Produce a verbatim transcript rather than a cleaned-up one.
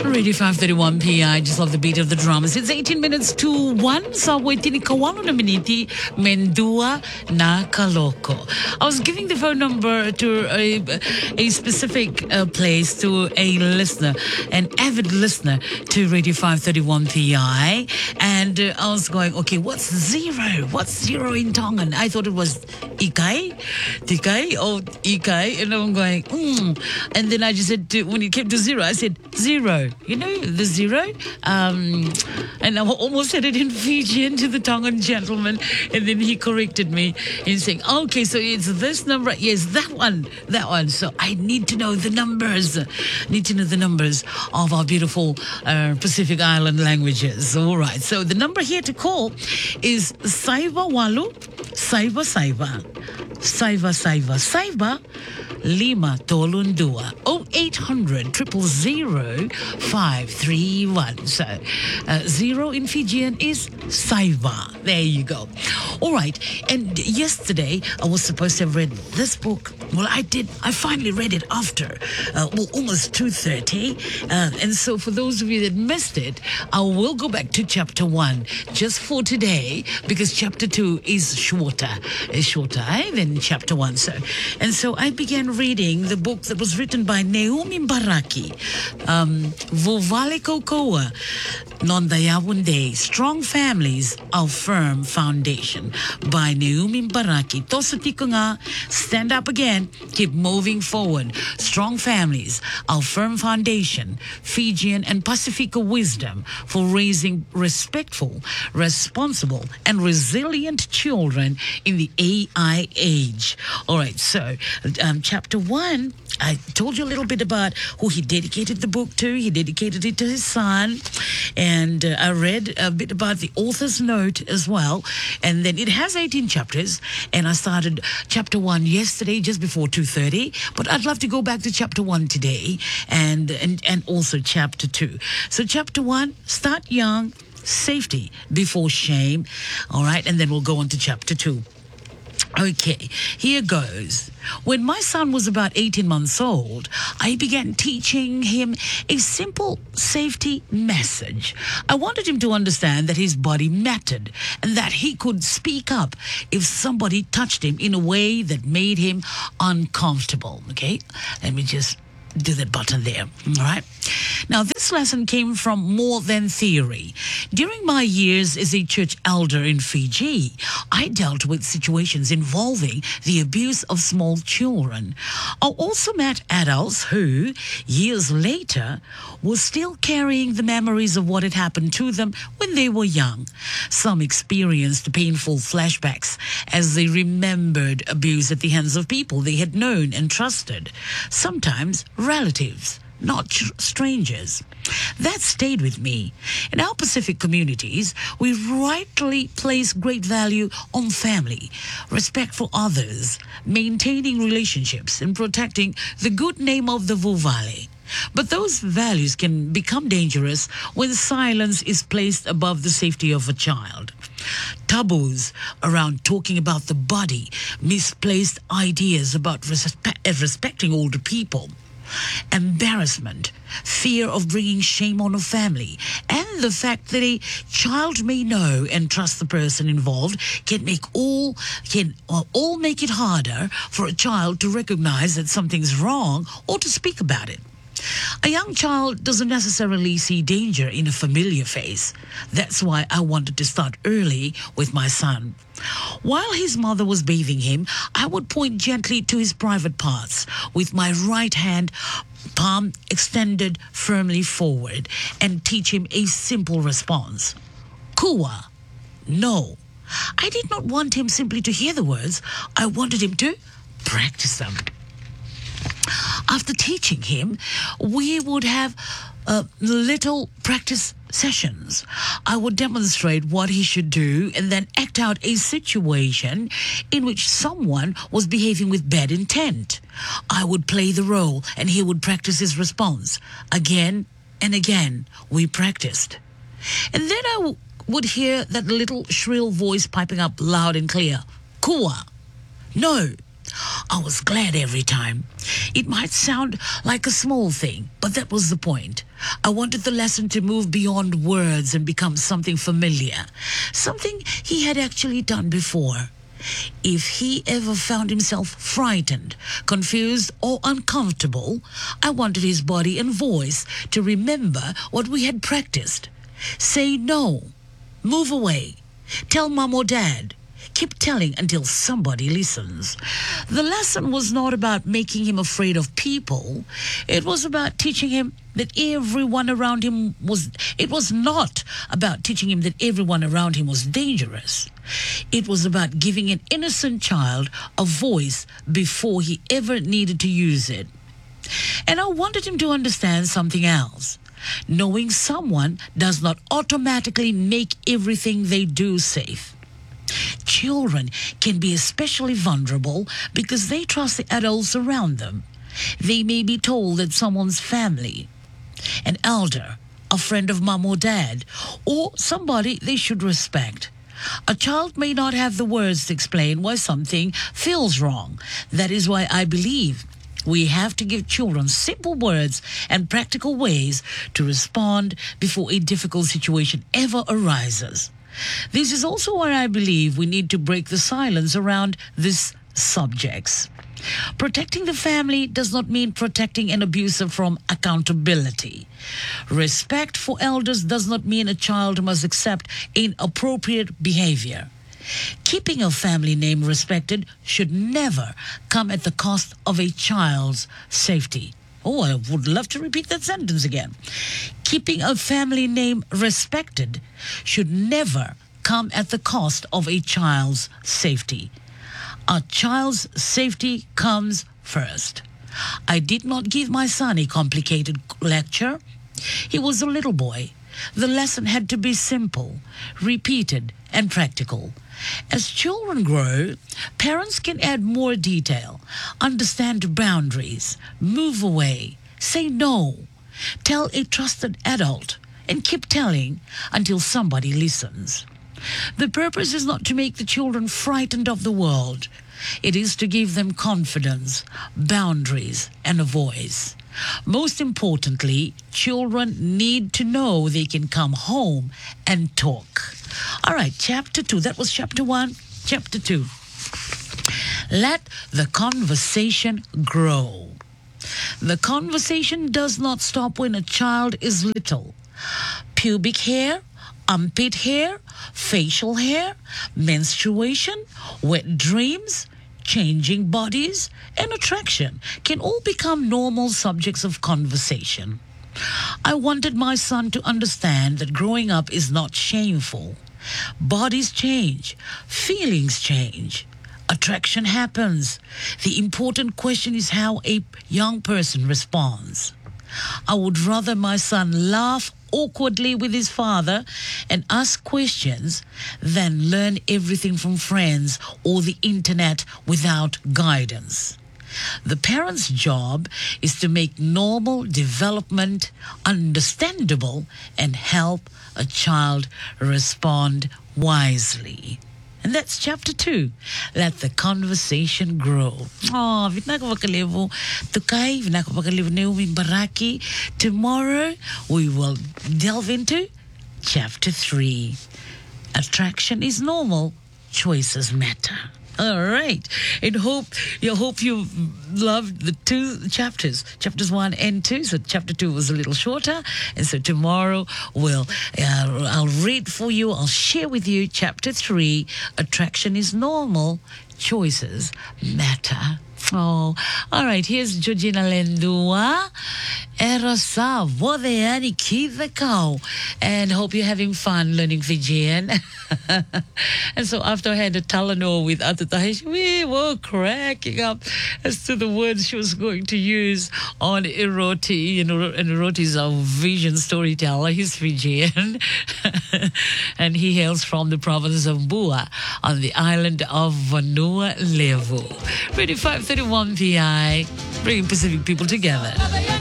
Radio five thirty-one P I. Just love the beat of the drums. It's eighteen minutes to one. Sa waiting kawalo na miniti mendua na kaloko. I was giving the phone number to a, a specific uh, place to a listener, an avid listener to Radio five thirty-one P I. And uh, I was going, okay, what's zero? What's zero in Tongan? I thought it was ikai, tikai, or ikai. And I'm going, hmm. And then I just said, to, when it came to zero, I said, zero. You know, the zero. Um, and I almost said it in Fijian to the Tongan gentleman. And then he corrected me in saying, okay, so it's this number. Yes, that one, that one. So I need to know the numbers. Need to know the numbers of our beautiful uh, Pacific Island languages. All right. So the number here to call is Saiva Walu, Saiva Saiva, Saiva Saiva Saiva, Lima Tolundua, oh eight hundred, triple zero, five three one. So, uh, zero in Fijian is Saiva. There you go. All right. And yesterday, I was supposed to have read this book. Well, I did. I finally read it after, uh, well, almost two thirty. Uh, and so for those of you that missed it, I will go back to chapter one just for today, because chapter two is shorter, is shorter eh, than chapter one. So, and so I began reading the book that was written by Naomi Baraki, um, Vuvale Kokoa, Nondayawunde, Strong Families, Our Firm Foundation, by Naomi Baraki. Tosatiko nga, stand up again, keep moving forward. Strong Families, Our Firm Foundation, Fijian and Pacifica wisdom for raising respectful, responsible, and resilient children in the A I age. All right, so um, chapter one, I told you a little bit about who he dedicated the book to. He dedicated it to his son. And uh, I read a bit about the author's note as well. And then it has eighteen chapters. And I started chapter one yesterday, just before two thirty. But I'd love to go back to chapter one today and, and, and also chapter two. So chapter one, start young, safety before shame. All right. And then we'll go on to chapter two. Okay, here goes. When my son was about eighteen months old, I began teaching him a simple safety message. I wanted him to understand that his body mattered and that he could speak up if somebody touched him in a way that made him uncomfortable. Okay, let me just do that button there. All right. Now, this lesson came from more than theory. During my years as a church elder in Fiji, I dealt with situations involving the abuse of small children. I also met adults who, years later, were still carrying the memories of what had happened to them when they were young. Some experienced painful flashbacks as they remembered abuse at the hands of people they had known and trusted. Sometimes relatives, not strangers. That stayed with me. In our Pacific communities, we rightly place great value on family, respect for others, maintaining relationships, and protecting the good name of the Vuvale. But those values can become dangerous when silence is placed above the safety of a child. Taboos around talking about the body, misplaced ideas about respe- respecting older people, embarrassment, fear of bringing shame on a family, and the fact that a child may know and trust the person involved can make all can uh, all make it harder for a child to recognize that something's wrong or to speak about it. A young child doesn't necessarily see danger in a familiar face. That's why I wanted to start early with my son. While his mother was bathing him, I would point gently to his private parts with my right hand, palm extended firmly forward, and teach him a simple response. Kua, no. I did not want him simply to hear the words. I wanted him to practice them. After teaching him, we would have uh, little practice sessions. I would demonstrate what he should do and then act out a situation in which someone was behaving with bad intent. I would play the role and he would practice his response. Again and again, we practiced. And then I w- would hear that little shrill voice piping up loud and clear. Kua. No. I was glad every time. It might sound like a small thing, but that was the point. I wanted the lesson to move beyond words and become something familiar, something he had actually done before. If he ever found himself frightened, confused, or uncomfortable, I wanted his body and voice to remember what we had practiced. Say no. Move away. Tell mom or dad. Keep telling until somebody listens. The lesson was not about making him afraid of people. It was about teaching him that everyone around him was... It was not about teaching him that everyone around him was dangerous. It was about giving an innocent child a voice before he ever needed to use it. And I wanted him to understand something else. Knowing someone does not automatically make everything they do safe. Children can be especially vulnerable because they trust the adults around them. They may be told that someone's family, an elder, a friend of mom or dad, or somebody they should respect. A child may not have the words to explain why something feels wrong. That is why I believe we have to give children simple words and practical ways to respond before a difficult situation ever arises. This is also why I believe we need to break the silence around these subjects. Protecting the family does not mean protecting an abuser from accountability. Respect for elders does not mean a child must accept inappropriate behavior. Keeping a family name respected should never come at the cost of a child's safety. Oh, I would love to repeat that sentence again. Keeping a family name respected should never come at the cost of a child's safety. A child's safety comes first. I did not give my son a complicated lecture. He was a little boy. The lesson had to be simple, repeated, and practical. As children grow, parents can add more detail, understand boundaries, move away, say no, tell a trusted adult, and keep telling until somebody listens. The purpose is not to make the children frightened of the world. It is to give them confidence, boundaries, and a voice. Most importantly, children need to know they can come home and talk. All right, chapter two. That was chapter one. Chapter two. Let the conversation grow. The conversation does not stop when a child is little. Pubic hair, armpit hair, facial hair, menstruation, wet dreams, changing bodies, and attraction can all become normal subjects of conversation. I wanted my son to understand that growing up is not shameful. Bodies change, feelings change, attraction happens. The important question is how a young person responds. I would rather my son laugh awkwardly with his father and ask questions than learn everything from friends or the internet without guidance. The parent's job is to make normal development understandable and help a child respond wisely. And that's chapter two. Let the conversation grow. Oh, vinakapakalivu Tukay, vinakapakalivu Naomi Baraki. Tomorrow we will delve into chapter three. Attraction is normal, choices matter. All right. And hope you hope you loved the two chapters, chapters one and two. So chapter two was a little shorter, and so tomorrow we'll uh, I'll read for you. I'll share with you chapter three. Attraction is normal, choices matter. Oh, all right. Here's Georgina Lendua. Era sa vodeani kivekau. And hope you're having fun learning Fijian. And so after I had a Talanoa with Atatahish, we were cracking up as to the words she was going to use on Iroti. You know, and Iroti is our vision storyteller. He's Fijian. And he hails from the province of Bua on the island of Vanua Levu. twenty-five thirty-one P I, bringing Pacific people together.